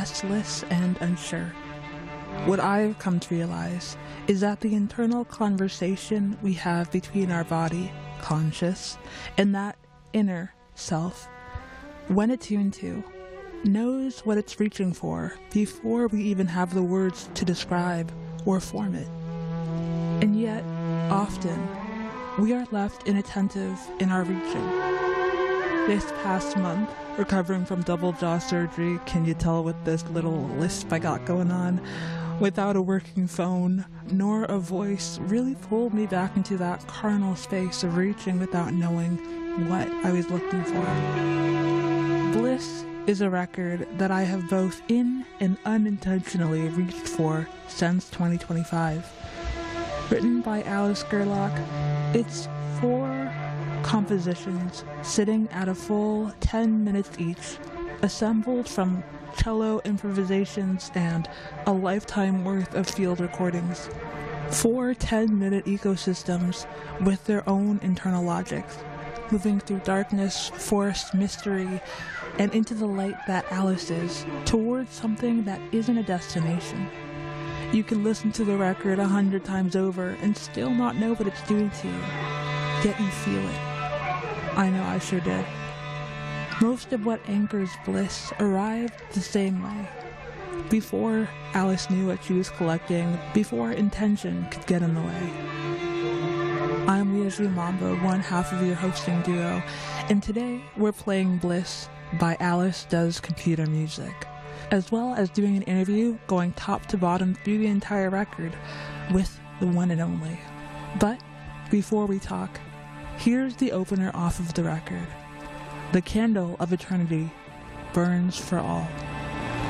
restless and unsure. What I've come to realize is that the internal conversation we have between our body, conscious, and that inner self, when attuned to, knows what it's reaching for before we even have the words to describe or form it. And yet, often, we are left inattentive in our reaching. This past month, recovering from double jaw surgery, can you tell with this little lisp I got going on, without a working phone, nor a voice, really pulled me back into that carnal space of reaching without knowing what I was looking for. Bliss is a record that I have both in and unintentionally reached for since 2025. Written by Alice Gerlach, it's 4 compositions sitting at a full 10 minutes each, assembled from cello improvisations and a lifetime worth of field recordings. 4 10-minute ecosystems with their own internal logics, moving through darkness, forest, mystery, and into the light that Alice is, towards something that isn't a destination. You can listen to the record 100 times over and still not know what it's doing to you, yet you feel it. I know I sure did. Most of what anchors bliss arrived the same way. Before Alice knew what she was collecting, before intention could get in the way. I'm Leah Mambo, one half of your hosting duo, and today we're playing Bliss by Alice Does Computer Music, as well as doing an interview going top to bottom through the entire record with the one and only. But before we talk, here's the opener off of the record. The candle of eternity burns for all.